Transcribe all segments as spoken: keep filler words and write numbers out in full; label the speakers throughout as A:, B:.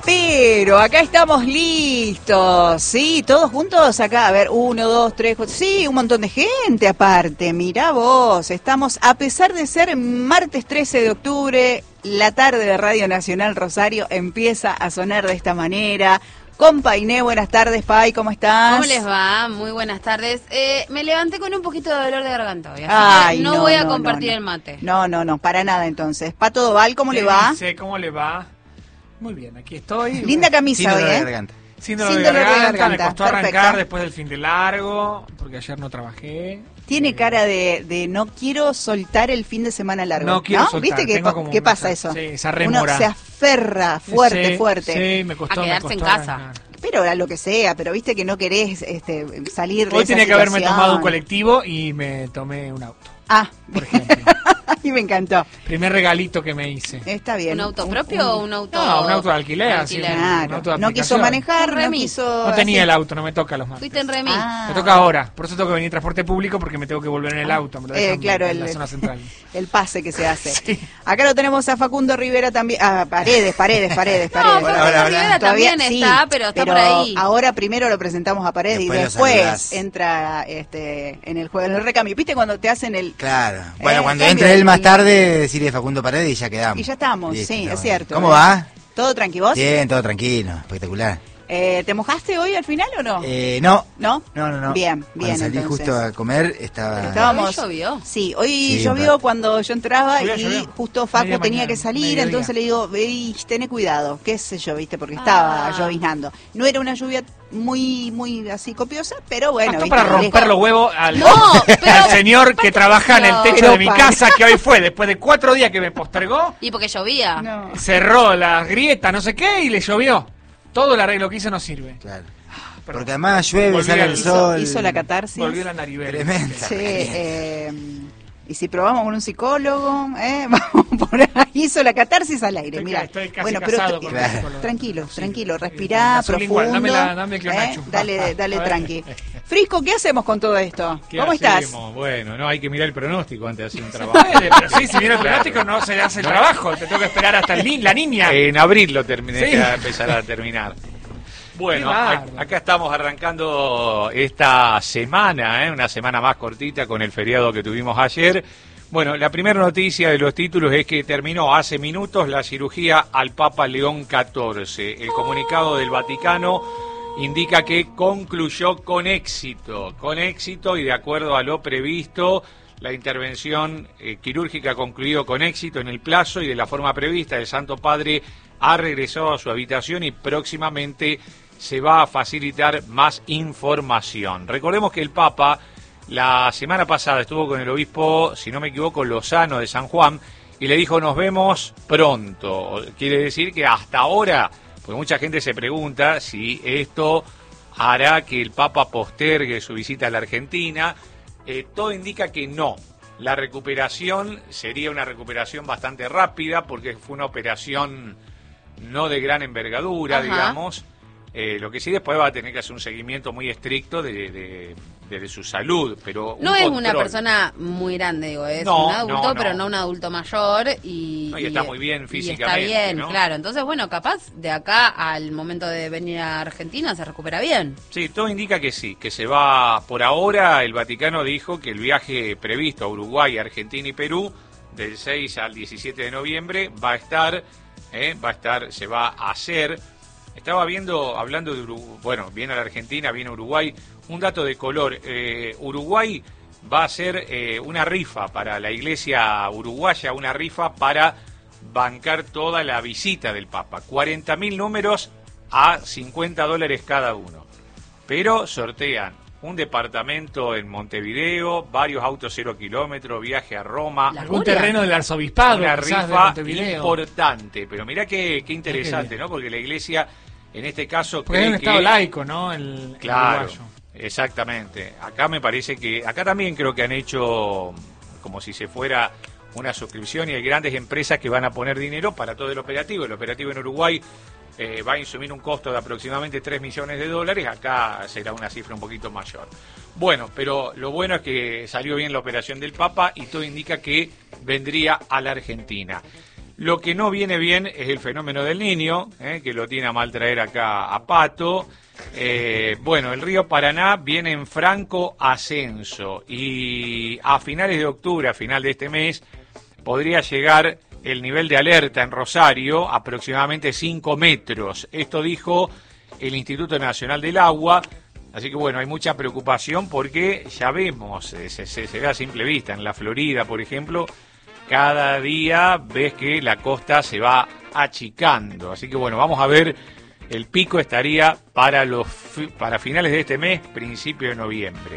A: Pero acá estamos listos, sí, todos juntos acá, a ver, uno, dos, tres, cuatro, sí, un montón de gente aparte, mirá vos, estamos, a pesar de ser martes trece de octubre, la tarde de Radio Nacional Rosario empieza a sonar de esta manera. Con Painé, buenas tardes, Pai, ¿cómo estás?
B: ¿Cómo les va? Muy buenas tardes. Eh, me levanté con un poquito de dolor de garganta hoy, así
A: Ay,
B: que no,
A: no
B: voy a
A: no,
B: compartir
A: no, no.
B: el mate.
A: No, no, no, para nada entonces. Pato Doval, ¿cómo
C: ¿Qué
A: le va?
C: dice? ¿Cómo le va? Muy bien, aquí estoy.
A: Linda camisa
D: Sin
A: hoy,
D: dolor de
A: ¿eh?
D: garganta.
C: Sin dolor,
A: Sin
C: de,
A: dolor de
C: garganta,
A: garganta,
C: me costó
A: perfecto.
C: arrancar después del fin de largo, porque ayer no trabajé.
A: Tiene
C: Eh,
A: cara de, de no quiero soltar el fin de semana largo.
C: No quiero soltar,
A: ¿Viste que,
C: tengo
A: pa-
C: como
A: qué
C: una-
A: pasa eso?
C: sí, esa
A: Uno
C: rémora.
A: se aferra fuerte,
C: Sí,
A: fuerte.
C: Sí, me costó,
B: A
C: me
B: quedarse
C: costó
B: en casa.
C: arrancar.
A: Pero a lo que sea, pero viste que no querés este, salir de
C: Hoy
A: esa
C: tenía que haberme
A: situación.
C: tomado un colectivo y me tomé un auto,
A: Ah,
C: por ejemplo.
A: y me encantó.
C: Primer regalito que me hice.
A: Está bien.
B: ¿Un auto propio o un auto...?
C: No, un auto de alquiler, así,
B: alquiler?
C: un
A: Claro,
C: auto de
A: no quiso
C: aplicación.
A: manejar,
B: Un
A: no
B: remis.
A: quiso...
C: No tenía
A: así.
C: el auto, no me toca los martes.
B: Fuiste en remis.
A: Ah.
C: Me toca ahora, por eso tengo que venir en transporte público porque me tengo que volver en el auto. Me lo
A: Eh,
C: dejan
A: claro,
C: en
A: el,
C: la zona central.
A: el pase que se hace.
C: Sí.
A: Acá lo tenemos a Facundo Rivera también. Ah, Paredes, Paredes, Paredes,
B: No,
A: Paredes.
B: Facundo
D: Hola, hola.
B: Rivera
A: Todavía
B: también
A: sí,
B: está, pero está por ahí.
A: Ahora primero lo presentamos a Paredes
D: Después
A: y
D: lo
A: después
D: saludás.
A: entra este en el juego, en el recambio. ¿Viste cuando te hacen el...
D: Claro. Bueno,
A: Eh,
D: cuando
A: cambio
D: entre
A: de-
D: él más tarde, decirle Facundo Paredes y ya quedamos.
A: Y ya estamos,
D: Listo,
A: sí,
D: está
A: es
D: bueno.
A: cierto.
D: ¿Cómo
A: ¿eh?
D: va?
A: ¿Todo tranqui vos?
D: Bien, todo tranquilo, espectacular.
A: Eh, ¿Te mojaste hoy al final o no?
D: Eh, no.
A: ¿No?
D: No, no, no.
A: Bien,
D: Cuando
A: bien,
D: salí
A: entonces.
D: justo a comer, estaba...
A: Estábamos...
B: Hoy llovió.
A: Sí, hoy
D: Sí, un
A: llovió
D: rato.
A: cuando yo entraba
C: Llovió,
A: y
C: llovió.
A: justo Facu
C: Media
A: tenía
C: mañana,
A: que salir,
C: mediodía.
A: entonces le digo, "Ey, tené cuidado, qué sé yo, viste, porque estaba
B: Ah.
A: lloviznando. No era una lluvia muy, muy así copiosa, pero bueno,
C: Bastó
A: viste,
C: para romper
A: lejos.
C: los huevos al,
B: No, pero-
C: al señor que trabaja en el techo
A: Pero
C: de mi
A: para-
C: casa, que hoy fue, después de cuatro días que me postergó,
B: Y porque llovía.
A: No.
C: cerró la grieta, no sé qué, y le llovió. Todo el arreglo que hizo no sirve.
D: Claro.
C: Perdón.
D: Porque además llueve,
C: Volví
D: sale
C: al-
D: el
A: Hizo,
D: sol.
A: hizo la catarsis.
C: Volvió la naribel.
D: Tremenda.
A: Sí, eh, y si probamos con un psicólogo, ¿eh? Vamos por ahí, hizo la catarsis al aire,
C: Estoy
A: mira.
C: ca- estoy casi
A: bueno, pero
C: casado
A: tra-
C: con
D: Claro.
C: un psicólogo.
A: tranquilo,
C: Sí,
A: tranquilo,
C: sí,
A: respirá
C: la sublingual,
A: profundo.
C: dame la- dame el
A: ¿eh?
C: clonacho.
A: Dale, dale
C: A ver.
A: tranqui. Frisco, ¿qué hacemos con todo esto?
E: ¿Qué
A: ¿Cómo estás?
E: hacemos? Bueno, no hay que mirar el pronóstico antes de hacer un trabajo.
C: Puede, pero sí, si viene el pronóstico no se hace el trabajo, te tengo que esperar hasta el ni- la niña.
E: En abril lo terminé,
C: Sí.
E: que empezar a terminar. Bueno,
C: Qué
E: a-
C: bárbaro.
E: acá estamos arrancando esta semana, ¿eh? Una semana más cortita con el feriado que tuvimos ayer. Bueno, la primera noticia de los títulos es que terminó hace minutos la cirugía al Papa León catorce. El comunicado del Vaticano indica que concluyó con éxito, con éxito y de acuerdo a lo previsto. La intervención eh, quirúrgica concluyó con éxito en el plazo y de la forma prevista. El Santo Padre ha regresado a su habitación y próximamente se va a facilitar más información. Recordemos que el Papa la semana pasada estuvo con el obispo, si no me equivoco, Lozano de San Juan y le dijo nos vemos pronto. Quiere decir que hasta ahora, porque mucha gente se pregunta si esto hará que el Papa postergue su visita a la Argentina. Eh, todo indica que no. La recuperación sería una recuperación bastante rápida porque fue una operación no de gran envergadura,
B: Ajá.
E: digamos. Eh, lo que sí después va a tener que hacer un seguimiento muy estricto de, de, de, de su salud, pero un
B: No es
E: control.
B: una persona muy grande, digo, es
E: No,
B: un adulto,
E: no, no.
B: pero no un adulto mayor y,
E: No, y está muy bien
B: y
E: físicamente,
B: está bien,
E: ¿no?
B: claro. Entonces, bueno, capaz de acá al momento de venir a Argentina se recupera bien.
E: Sí, todo indica que sí, que se va, por ahora el Vaticano dijo que el viaje previsto a Uruguay, Argentina y Perú, del seis al diecisiete de noviembre, va a estar, eh, va a estar, se va a hacer. Estaba viendo, hablando de Uruguay, bueno, viene a la Argentina, viene a Uruguay, un dato de color, eh, Uruguay va a hacer eh, una rifa para la iglesia uruguaya, una rifa para bancar toda la visita del Papa, cuarenta mil números a cincuenta dólares cada uno, pero sortean un departamento en Montevideo, varios autos cero kilómetros, viaje a Roma,
B: La
C: Algún
B: Julia.
C: terreno del arzobispado,
E: una
C: quizás, de
E: rifa
C: Montevideo.
E: importante, pero mirá qué, qué interesante,
C: bien.
E: ¿no? Porque la iglesia, en este caso,
C: Porque es
E: cree
C: un estado
E: que-
C: laico, ¿no? El, el
E: Claro,
C: uruguayo.
E: exactamente. Acá me parece que, acá también creo que han hecho como si se fuera una suscripción y hay grandes empresas que van a poner dinero para todo el operativo. El operativo en Uruguay eh, va a insumir un costo de aproximadamente tres millones de dólares, acá será una cifra un poquito mayor. Bueno, pero lo bueno es que salió bien la operación del Papa y todo indica que vendría a la Argentina. Lo que no viene bien es el fenómeno del Niño, eh, que lo tiene a mal traer acá a Pato. Eh, bueno, el río Paraná viene en franco ascenso y a finales de octubre, a final de este mes, podría llegar el nivel de alerta en Rosario aproximadamente cinco metros. Esto dijo el Instituto Nacional del Agua. Así que bueno, hay mucha preocupación porque ya vemos, se, se, se ve a simple vista, en la Florida, por ejemplo, cada día ves que la costa se va achicando. Así que bueno, vamos a ver, el pico estaría para, los, para finales de este mes, principio de noviembre.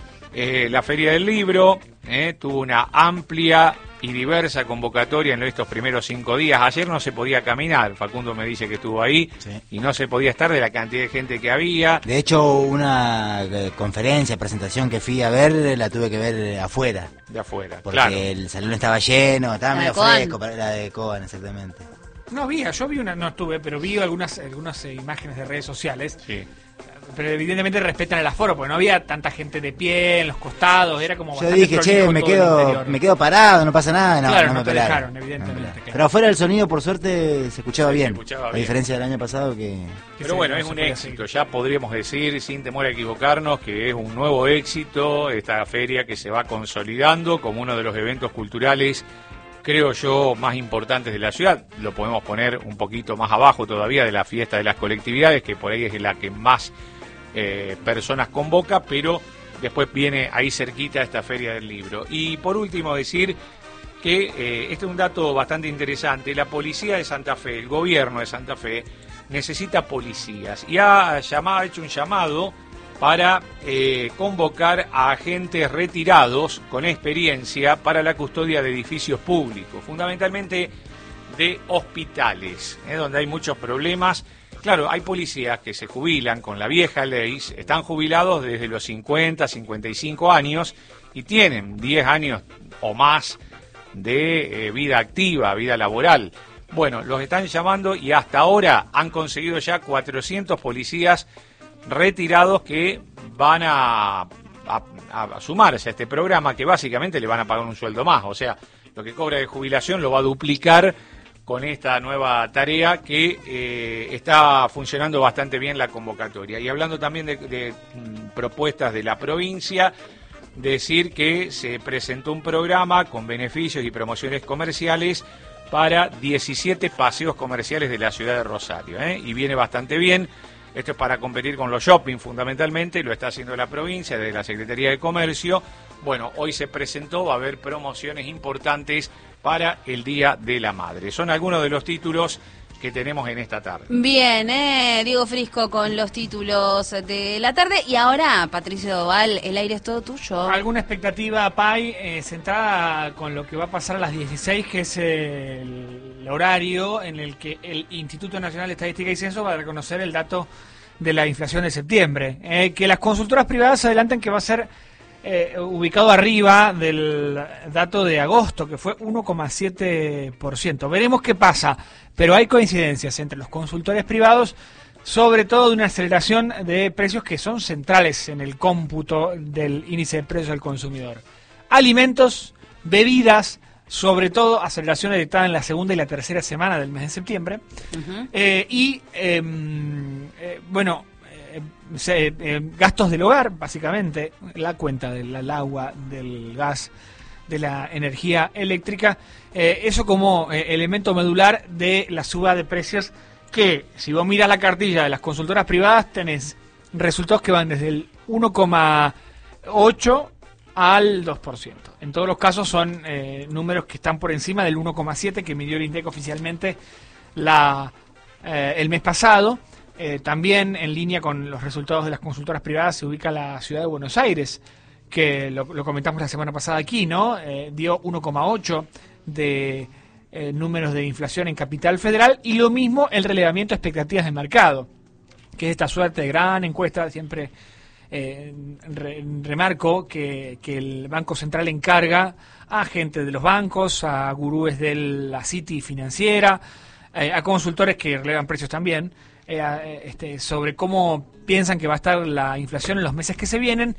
E: Eh, la Feria del Libro eh, tuvo una amplia y diversa convocatoria en estos primeros cinco días. Ayer no se podía caminar, Facundo me dice que estuvo ahí, sí, y no se podía estar de la cantidad de gente que había.
D: De hecho, una eh, conferencia, presentación que fui a ver, la tuve que ver afuera.
E: De afuera,
D: porque
E: claro.
D: El salón estaba lleno, estaba
B: La
D: medio
B: de Coan.
D: fresco, para la de Coan, exactamente.
C: No había, yo vi una, no estuve, pero vi algunas, algunas eh, imágenes de redes sociales.
E: Sí.
C: Pero evidentemente respetan el aforo, porque no había tanta gente de pie en los costados, era como
D: Yo
C: bastante
D: dije, che,
C: prolijo
D: me
C: todo el
D: quedo,
C: interior.
D: me quedo parado, no pasa nada, no,
C: Claro,
D: no,
C: no
D: me
C: te
D: pelaron.
C: dejaron, evidentemente,
D: No me pelaron.
C: claro.
D: Pero afuera el sonido, por suerte, se escuchaba
E: Sí, se
D: bien,
E: escuchaba
D: a
E: bien.
D: diferencia del año pasado que...
E: Pero bueno, es un éxito, ya podríamos decir, sin temor a equivocarnos, que es un nuevo éxito esta feria que se va consolidando como uno de los eventos culturales, creo yo, más importantes de la ciudad. Lo podemos poner un poquito más abajo todavía de la fiesta de las colectividades, que por ahí es la que más eh, personas convoca, pero después viene ahí cerquita esta Feria del Libro. Y por último decir que eh, este es un dato bastante interesante, la policía de Santa Fe, el gobierno de Santa Fe, necesita policías y ha, llamado, ha hecho un llamado para eh, convocar a agentes retirados con experiencia para la custodia de edificios públicos, fundamentalmente de hospitales, eh, donde hay muchos problemas. Claro, hay policías que se jubilan con la vieja ley, están jubilados desde los cincuenta, cincuenta y cinco años y tienen diez años o más de eh, vida activa, vida laboral. Bueno, los están llamando y hasta ahora han conseguido ya cuatrocientos policías retirados que van a, a, a sumarse a este programa, que básicamente le van a pagar un sueldo más. O sea, lo que cobra de jubilación lo va a duplicar con esta nueva tarea que eh, está funcionando bastante bien la convocatoria. Y hablando también de, de mm, propuestas de la provincia, decir que se presentó un programa con beneficios y promociones comerciales para diecisiete paseos comerciales de la ciudad de Rosario, ¿eh? Y viene bastante bien. Esto es para competir con los shopping fundamentalmente, lo está haciendo la provincia, desde la Secretaría de Comercio. Bueno, hoy se presentó, va a haber promociones importantes para el Día de la Madre. Son algunos de los títulos que tenemos en esta tarde.
B: Bien, eh, Diego Frisco con los títulos de la tarde. Y ahora, Patricio Doval, el aire es todo tuyo.
C: ¿Alguna expectativa, Pai, eh, centrada con lo que va a pasar a las dieciséis, que es el horario en el que el Instituto Nacional de Estadística y Censo va a reconocer el dato de la inflación de septiembre? Eh, que las consultoras privadas adelantan que va a ser eh, ubicado arriba del dato de agosto, que fue uno coma siete por ciento. Veremos qué pasa, pero hay coincidencias entre los consultores privados, sobre todo de una aceleración de precios que son centrales en el cómputo del índice de precios del consumidor. Alimentos, bebidas, sobre todo aceleración detectada en la segunda y la tercera semana del mes de septiembre. Uh-huh. eh, y, eh, eh, bueno, eh, se, eh, gastos del hogar, básicamente, la cuenta del, del agua, del gas, de la energía eléctrica, eh, eso como eh, elemento medular de la suba de precios, que si vos miras la cartilla de las consultoras privadas tenés resultados que van desde el uno coma ocho al dos por ciento. En todos los casos son eh, números que están por encima del uno coma siete que midió el INDEC oficialmente la, eh, el mes pasado. Eh, también en línea con los resultados de las consultoras privadas se ubica la ciudad de Buenos Aires, que lo, lo comentamos la semana pasada aquí, ¿no? Eh, dio uno coma ocho de eh, números de inflación en Capital Federal, y lo mismo el relevamiento de expectativas de mercado, que es esta suerte de gran encuesta. Siempre eh, re, remarco que, que el Banco Central encarga a gente de los bancos, a gurúes de la City financiera, eh, a consultores que relevan precios también, eh, a, este, sobre cómo piensan que va a estar la inflación en los meses que se vienen.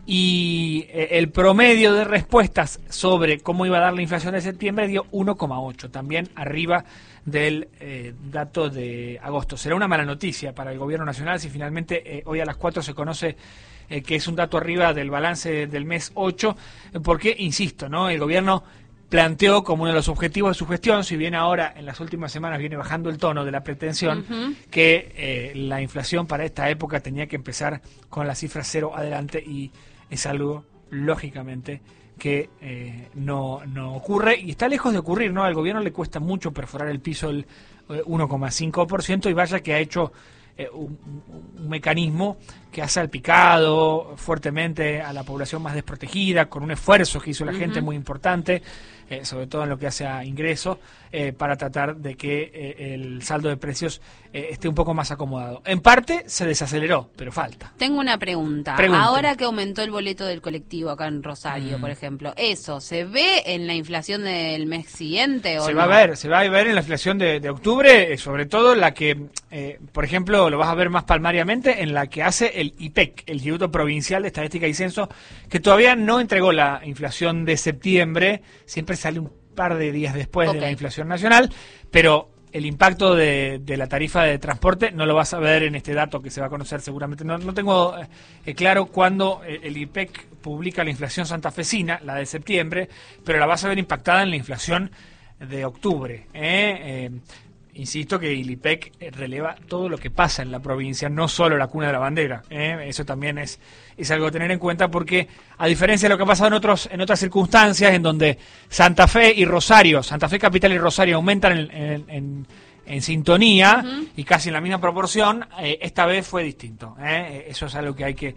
C: y eh, el promedio de respuestas sobre cómo iba a dar la inflación de septiembre dio uno coma ocho, también arriba del eh, dato de agosto. Será una mala noticia para el gobierno nacional si finalmente eh, hoy a las cuatro se conoce eh, que es un dato arriba del balance del mes ocho, porque, insisto, ¿no? El gobierno planteó como uno de los objetivos de su gestión, si bien ahora en las últimas semanas viene bajando el tono de la pretensión, uh-huh. que eh, la inflación para esta época tenía que empezar con la cifra cero adelante, y es algo, lógicamente, que eh, no, no ocurre y está lejos de ocurrir, ¿no? Al gobierno le cuesta mucho perforar el piso del eh, uno coma cinco por ciento, y vaya que ha hecho eh, un, un mecanismo que ha salpicado fuertemente a la población más desprotegida, con un esfuerzo que hizo la uh-huh. gente muy importante, eh, sobre todo en lo que hace a ingresos, eh, para tratar de que eh, el saldo de precios eh, esté un poco más acomodado. En parte se desaceleró, pero falta.
B: Tengo una pregunta.
C: Pregunte.
B: Ahora que aumentó el boleto del colectivo acá en Rosario, mm. por ejemplo, ¿eso se ve en la inflación del mes siguiente? ¿o
C: se
B: no?
C: va a ver, se va a ver en la inflación de, de octubre, eh, sobre todo la que, eh, por ejemplo, lo vas a ver más palmariamente en la que hace el I P E C, el Instituto Provincial de Estadística y Censo, que todavía no entregó la inflación de septiembre, siempre sale un par de días después okay. de la inflación nacional, pero el impacto de, de la tarifa de transporte no lo vas a ver en este dato que se va a conocer seguramente. No, no tengo eh, claro cuándo eh, el I P E C publica la inflación santafesina, la de septiembre, pero la vas a ver impactada en la inflación de octubre. ¿eh? Eh, Insisto que el I P E C releva todo lo que pasa en la provincia, no solo la cuna de la bandera. ¿eh? Eso también es, es algo a tener en cuenta, porque a diferencia de lo que ha pasado en otros en otras circunstancias, en donde Santa Fe y Rosario, Santa Fe Capital y Rosario aumentan en, en, en, en sintonía uh-huh. y casi en la misma proporción, eh, esta vez fue distinto. ¿eh? Eso es algo que hay que,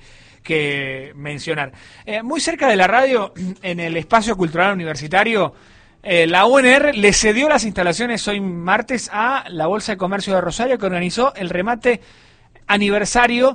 C: que mencionar. Eh, muy cerca de la radio, en el espacio cultural universitario, Eh, la U N R le cedió las instalaciones hoy martes a la Bolsa de Comercio de Rosario, que organizó el remate aniversario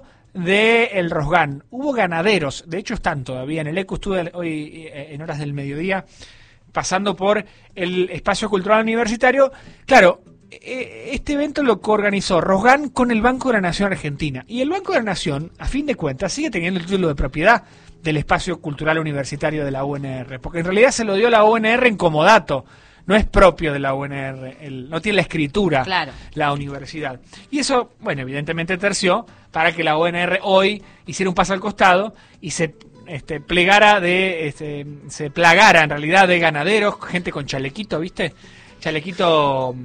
C: del Rosgán. Hubo ganaderos, de hecho están todavía en el E C U, estuve hoy en horas del mediodía pasando por el espacio cultural universitario. Claro, este evento lo organizó Rosgán con el Banco de la Nación Argentina, y el Banco de la Nación, a fin de cuentas, sigue teniendo el título de propiedad del espacio cultural universitario de la U N R, porque en realidad se lo dio la U N R en comodato, no es propio de la U N R, el, no tiene la escritura
B: claro.
C: la universidad. Y eso, bueno, evidentemente terció para que la U N R hoy hiciera un paso al costado y se este, plegara de, este, se plagara en realidad de ganaderos, gente con chalequito, ¿viste? Chalequito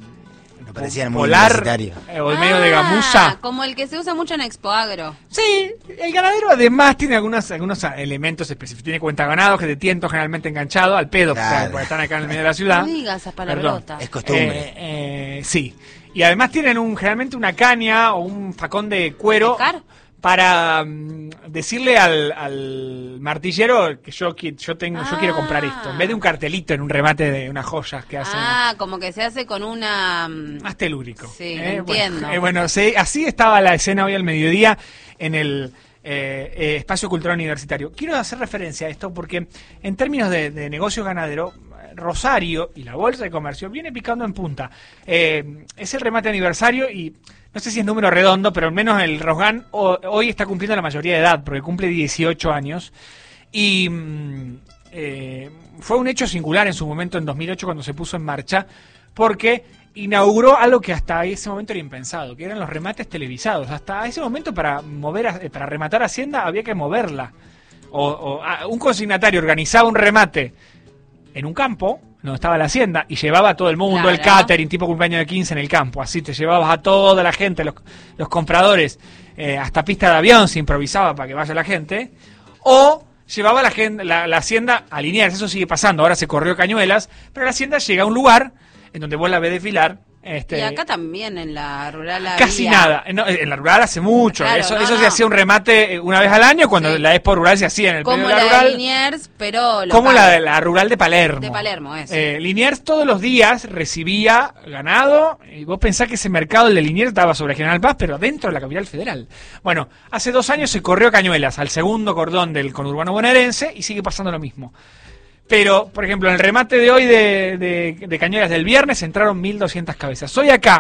D: parecía muy
C: polar
D: universitario.
C: Eh, o el medio de gamuza.
B: Como el que se usa mucho en Expo Agro.
C: Sí, el ganadero además tiene algunos, algunos elementos específicos. Tiene cuenta ganado, que te tiento generalmente enganchado al pedo, claro. porque están acá en el medio de la ciudad.
B: No digas esa palabrota.
D: Es costumbre.
C: Eh, eh, sí. Y además tienen un generalmente una caña o un facón de cuero.
B: ¿Pescar?
C: Para um, decirle al, al martillero que yo yo tengo ah. yo quiero comprar esto, en vez de un cartelito en un remate de unas joyas que hacen.
B: Ah, como que se hace con una
C: más telúrico.
B: Sí,
C: eh,
B: entiendo.
C: Bueno, eh, bueno sí, así estaba la escena hoy al mediodía en el eh, eh, espacio cultural universitario. Quiero hacer referencia a esto porque en términos de, de negocio ganadero, Rosario y la Bolsa de Comercio viene picando en punta. Eh, es el remate aniversario y no sé si es número redondo, pero al menos el Rosgán hoy está cumpliendo la mayoría de edad, porque cumple dieciocho años. Y eh, fue un hecho singular en su momento, en dos mil ocho, cuando se puso en marcha, porque inauguró algo que hasta ese momento era impensado, que eran los remates televisados. Hasta ese momento, para mover para rematar Hacienda había que moverla. O, o a, un consignatario organizaba un remate en un campo donde estaba la hacienda y llevaba a todo el mundo, claro. el catering, tipo cumpleaños de quince en el campo, así te llevabas a toda la gente, los, los compradores, eh, hasta pista de avión se improvisaba para que vaya la gente, o llevaba la, gente, la, la hacienda a Liniers. Eso sigue pasando, ahora se corrió Cañuelas, pero la hacienda llega a un lugar en donde vos la ves desfilar. Este,
B: y acá también en la rural había...
C: Casi nada, no, en la rural hace mucho,
B: claro,
C: eso,
B: no,
C: eso
B: no.
C: se hacía un remate una vez al año, cuando sí. la Expo Rural se hacía en el
B: como
C: periodo de la
B: la
C: rural.
B: de Liniers, pero local.
C: Como la de la rural de Palermo.
B: De Palermo, eso.
C: Eh, Liniers todos los días recibía ganado, y vos pensás que ese mercado, el de Liniers, estaba sobre General Paz, pero dentro de la capital federal. Bueno, hace dos años se corrió Cañuelas, al segundo cordón del conurbano bonaerense, y sigue pasando lo mismo. Pero, por ejemplo, en el remate de hoy de, de, de Cañuelas del viernes entraron mil doscientas cabezas. Hoy acá,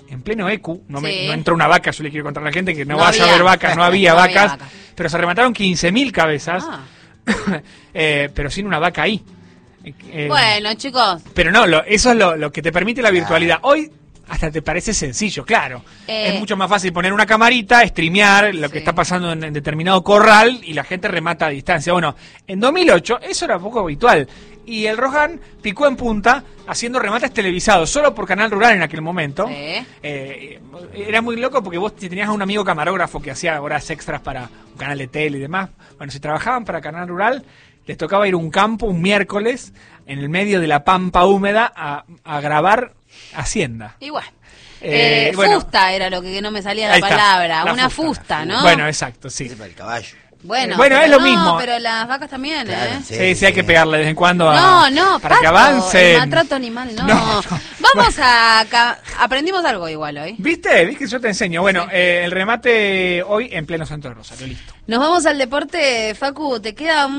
C: en pleno E Q, no, me,
B: Sí.
C: no entró una vaca, yo le quiero contar a la gente que no,
B: No
C: vaya
B: había.
C: a ver vacas, no había
B: No había
C: vacas,
B: vacas.
C: pero se remataron quince mil cabezas,
B: Ah.
C: eh, pero sin una vaca ahí. Eh,
B: Bueno, chicos.
C: Pero no, lo, eso es lo, lo que te permite la virtualidad. Hoy hasta te parece sencillo, claro.
B: Eh,
C: es mucho más fácil poner una camarita, streamear lo
B: Sí.
C: que está pasando en, en determinado corral y la gente remata a distancia. Bueno, en dos mil ocho eso era poco habitual. Y el Rohan picó en punta haciendo remates televisados, solo por Canal Rural en aquel momento.
B: Sí.
C: Eh, era muy loco porque vos tenías a un amigo camarógrafo que hacía horas extras para un canal de tele y demás. Bueno, si trabajaban para Canal Rural, les tocaba ir a un campo un miércoles en el medio de la pampa húmeda a, a grabar Hacienda.
B: Igual.
C: Eh,
B: Eh,
C: bueno,
B: fusta era lo que no me salía la
C: ahí está,
B: palabra.
C: la
B: Una fusta, ¿no?
C: Bueno, exacto, sí.
D: Ese para el caballo.
B: Bueno,
C: Bueno,
B: pero
C: es lo
B: no,
C: mismo.
B: pero las vacas también,
D: Claro,
B: ¿eh?
D: sí.
C: Sí, sí, hay que pegarle de vez en cuando a,
B: No, no,
C: para
B: Pato,
C: que avance.
B: el maltrato animal, no.
C: No, no.
B: Vamos a... ca- Aprendimos algo igual hoy.
C: ¿Viste? ¿Viste que yo te enseño? Bueno, eh, el remate hoy en pleno centro de Rosario, listo.
B: Nos vamos al deporte, Facu, te queda